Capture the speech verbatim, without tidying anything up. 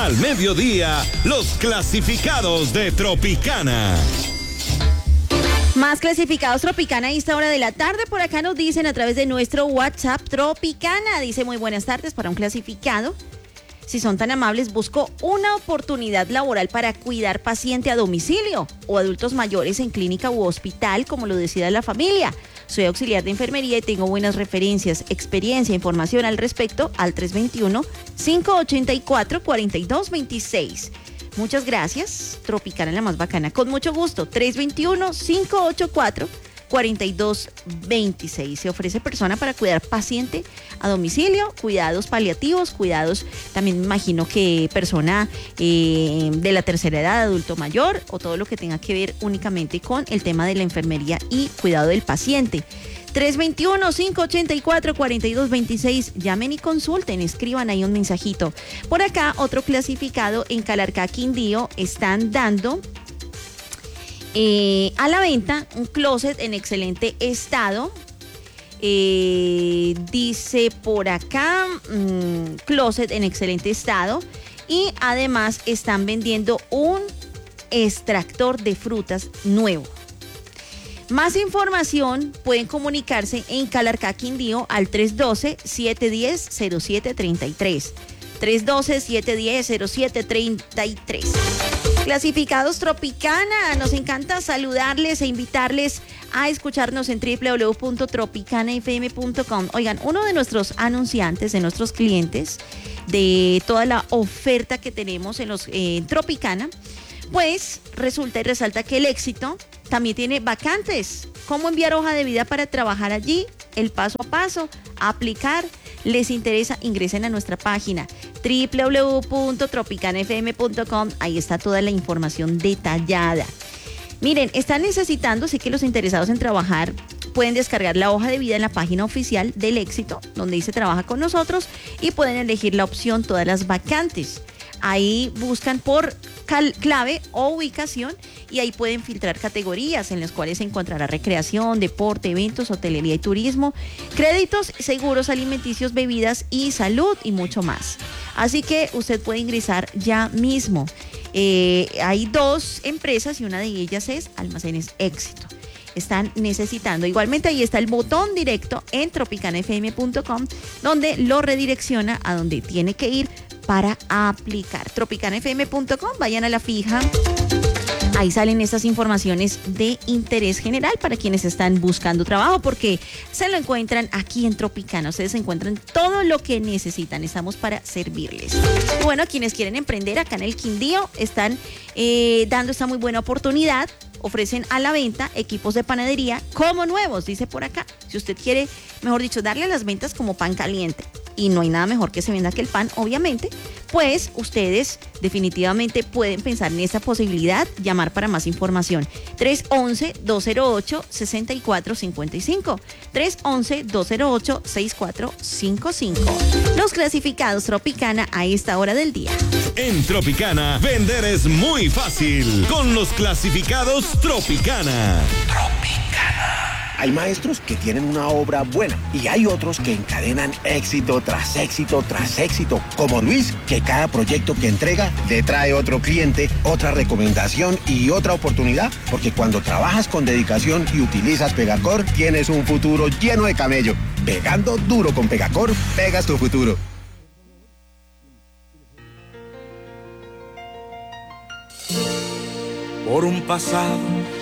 Al mediodía, los clasificados de Tropicana. Más clasificados Tropicana a esta hora de la tarde. Por acá nos dicen a través de nuestro WhatsApp Tropicana. Dice muy buenas tardes para un clasificado. Si son tan amables, busco una oportunidad laboral para cuidar paciente a domicilio o adultos mayores en clínica u hospital, como lo decida la familia. Soy auxiliar de enfermería y tengo buenas referencias, experiencia, información al respecto al tres dos uno, cinco ocho cuatro, cuatro dos dos seis. Muchas gracias, Tropicana la más bacana. Con mucho gusto, tres dos uno, cinco ocho cuatro, cuatro dos dos seis. Se ofrece persona para cuidar paciente a domicilio, cuidados paliativos, cuidados, también me imagino que persona eh, de la tercera edad, adulto mayor, o todo lo que tenga que ver únicamente con el tema de la enfermería y cuidado del paciente. tres dos uno, cinco ocho cuatro, cuatro dos dos seis. Llamen y consulten, escriban ahí un mensajito. Por acá, otro clasificado en Calarcá, Quindío, están dando Eh, a la venta un closet en excelente estado. Eh, dice por acá, mmm, closet en excelente estado. Y además están vendiendo un extractor de frutas nuevo. Más información pueden comunicarse en Calarcá, Quindío al tres uno dos, siete uno cero, cero siete tres tres. tres uno dos, siete uno cero, cero siete tres tres. Clasificados Tropicana, nos encanta saludarles e invitarles a escucharnos en doble u doble u doble u punto tropicana f m punto com. Oigan, uno de nuestros anunciantes, de nuestros clientes, de toda la oferta que tenemos en los eh, Tropicana, pues resulta y resalta que el Éxito también tiene vacantes. ¿Cómo enviar hoja de vida para trabajar allí? El paso a paso, a aplicar. ¿Les interesa? Ingresen a nuestra página doble u doble u doble u punto tropicana f m punto com. Ahí está toda la información detallada. Miren, están necesitando, sí que los interesados en trabajar pueden descargar la hoja de vida en la página oficial del Éxito, donde dice trabaja con nosotros, y pueden elegir la opción todas las vacantes. Ahí buscan por clave o ubicación y ahí pueden filtrar categorías en las cuales se encontrará recreación, deporte, eventos, hotelería y turismo, créditos, seguros alimenticios, bebidas y salud y mucho más. Así que usted puede ingresar ya mismo. Eh, hay dos empresas y una de ellas es Almacenes Éxito. Están necesitando. Igualmente ahí está el botón directo en tropicana f m punto com donde lo redirecciona a donde tiene que ir para aplicar. tropicana f m punto com, vayan a la fija. Ahí salen estas informaciones de interés general para quienes están buscando trabajo, porque se lo encuentran aquí en Tropicana. Ustedes encuentran todo lo que necesitan. Estamos para servirles. Y bueno, quienes quieren emprender acá en el Quindío están eh, dando esta muy buena oportunidad. Ofrecen a la venta equipos de panadería como nuevos, dice por acá. Si usted quiere, mejor dicho, darle las ventas como pan caliente, y no hay nada mejor que se venda que el pan, obviamente, pues ustedes definitivamente pueden pensar en esa posibilidad, llamar para más información. tres once, dos cero ocho, seis cuatro cinco cinco. tres once, dos cero ocho, seis cuatro cinco cinco. Los clasificados Tropicana a esta hora del día. En Tropicana, vender es muy fácil con los clasificados Tropicana. Tropicana. Hay maestros que tienen una obra buena y hay otros que encadenan éxito tras éxito tras éxito, como Luis, que cada proyecto que entrega le trae otro cliente, otra recomendación y otra oportunidad, porque cuando trabajas con dedicación y utilizas Pegacor, tienes un futuro lleno de camello. Pegando duro con Pegacor, pegas tu futuro. Por un pasado